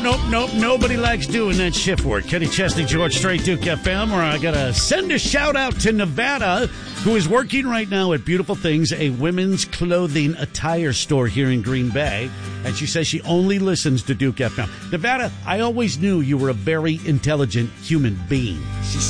Nope. Nobody likes doing that shift work. Kenny Chesney, George Strait, Duke FM, where I got to send a shout out to Nevada, who is working right now at Beautiful Things, a women's clothing attire store here in Green Bay. And she says she only listens to Duke FM. Nevada, I always knew you were a very intelligent human being.